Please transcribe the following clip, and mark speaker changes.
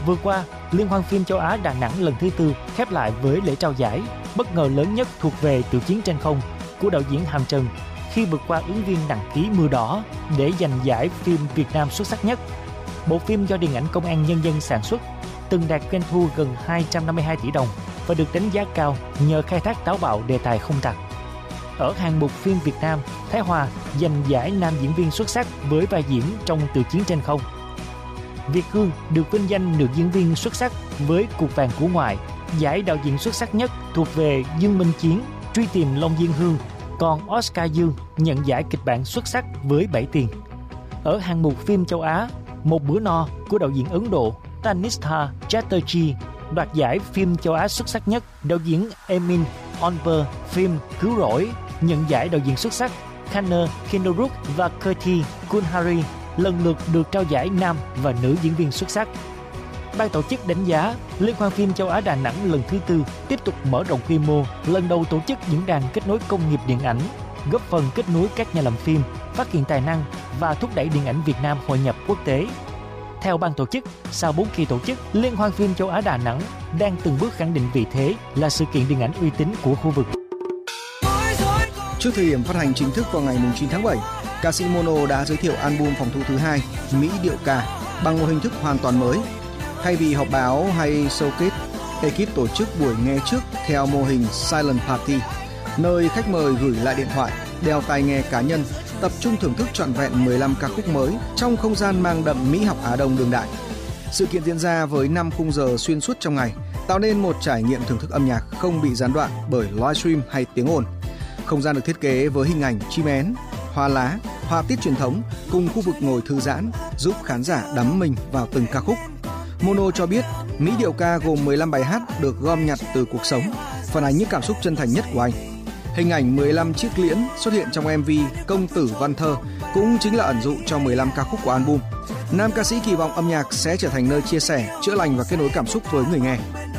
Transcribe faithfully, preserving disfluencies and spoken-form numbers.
Speaker 1: Vừa qua, Liên hoan phim châu Á Đà Nẵng lần thứ tư khép lại với lễ trao giải bất ngờ lớn nhất thuộc về Tiểu chiến trên không của đạo diễn Hàm Trần khi vượt qua ứng viên nặng ký Mưa Đỏ để giành giải phim Việt Nam xuất sắc nhất. Bộ phim do Điện ảnh Công an Nhân dân sản xuất từng đạt doanh thu gần hai trăm năm mươi hai tỷ đồng và được đánh giá cao nhờ khai thác táo bạo đề tài không tặc. Ở hạng mục phim Việt Nam, Thái Hòa giành giải nam diễn viên xuất sắc với vai diễn trong Từ chiến trên không. Việt Hương được vinh danh nữ diễn viên xuất sắc với Cục vàng của ngoại. Giải đạo diễn xuất sắc nhất thuộc về Dương Minh Chiến, Truy tìm Long Diên Hương, còn Oscar Dương nhận giải kịch bản xuất sắc với bảy tiền. Ở hạng mục phim châu Á, Một bữa no của đạo diễn Ấn Độ Tanistha Chatterjee đoạt giải phim châu Á xuất sắc nhất. Đạo diễn Emin Onver phim Cứu rỗi nhận giải đạo diễn xuất sắc. Khanna Kinderuk và Kirti Kunhari lần lượt được trao giải nam và nữ diễn viên xuất sắc. Ban tổ chức đánh giá Liên hoan phim châu Á Đà Nẵng lần thứ tư tiếp tục mở rộng quy mô, lần đầu tổ chức diễn đàn kết nối công nghiệp điện ảnh, góp phần kết nối các nhà làm phim, phát hiện tài năng và thúc đẩy điện ảnh Việt Nam hội nhập quốc tế. Theo ban tổ chức, sau bốn kỳ tổ chức, Liên hoan phim châu Á Đà Nẵng đang từng bước khẳng định vị thế là sự kiện điện ảnh uy tín của khu vực.
Speaker 2: Trước thời điểm phát hành chính thức vào ngày chín tháng bảy, ca sĩ Mono đã giới thiệu album phòng thu thứ hai, Mỹ Điệu Ca, bằng một hình thức hoàn toàn mới. Thay vì họp báo hay showcase, ekip tổ chức buổi nghe trước theo mô hình Silent Party, nơi khách mời gửi lại điện thoại, đeo tai nghe cá nhân, tập trung thưởng thức trọn vẹn mười lăm ca khúc mới trong không gian mang đậm Mỹ học Á Đông đương đại. Sự kiện diễn ra với năm khung giờ xuyên suốt trong ngày, tạo nên một trải nghiệm thưởng thức âm nhạc không bị gián đoạn bởi livestream hay tiếng ồn. Không gian được thiết kế với hình ảnh chim én, hoa lá, họa tiết truyền thống cùng khu vực ngồi thư giãn, giúp khán giả đắm mình vào từng ca khúc. Mono cho biết, Mỹ Điệu Ca gồm mười lăm bài hát được gom nhặt từ cuộc sống, phản ánh những cảm xúc chân thành nhất của anh. Hình ảnh mười lăm chiếc liễn xuất hiện trong em vê Công tử Văn thơ cũng chính là ẩn dụ cho mười lăm ca khúc của album. Nam ca sĩ kỳ vọng âm nhạc sẽ trở thành nơi chia sẻ, chữa lành và kết nối cảm xúc với người nghe.